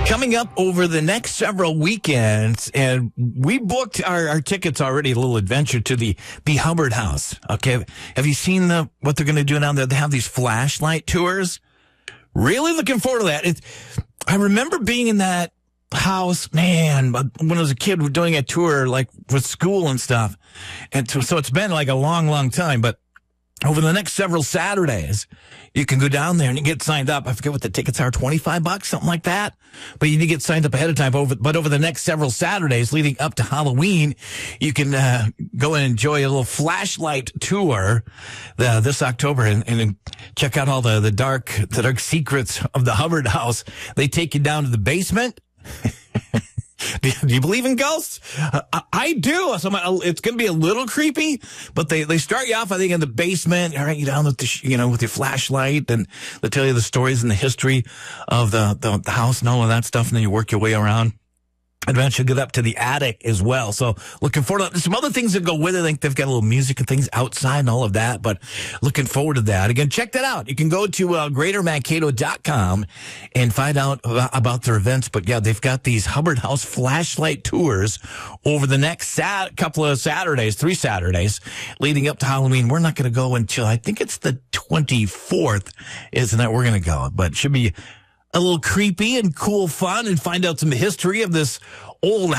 coming up over the next several weekends, and we booked our tickets already, a little adventure to the Hubbard House. Okay. Have you seen what they're going to do down there? They have these flashlight tours. Really looking forward to that. I remember being in that house, man, when I was a kid, we're doing a tour like with school and stuff. And so it's been like a long, long time, but over the next several Saturdays, you can go down there and you get signed up. I forget what the tickets are, $25, something like that. But you need to get signed up ahead of time. But over the next several Saturdays leading up to Halloween, you can go and enjoy a little flashlight tour this October and check out all the dark secrets of the Hubbard House. They take you down to the basement. Do you believe in ghosts? I do. So it's going to be a little creepy, but they start you off, I think, in the basement. All right, you down with with your flashlight, and they tell you the stories and the history of the house and all of that stuff, and then you work your way around. And eventually get up to the attic as well. So looking forward to some other things that go with it. I think they've got a little music and things outside and all of that, but looking forward to that. Again, check that out. You can go to greatermankato.com and find out about their events. But yeah, they've got these Hubbard House flashlight tours over the next couple of Saturdays, 3 Saturdays leading up to Halloween. We're not going to go until I think it's the 24th is that we're going to go, but it should be a little creepy and cool fun and find out some history of this old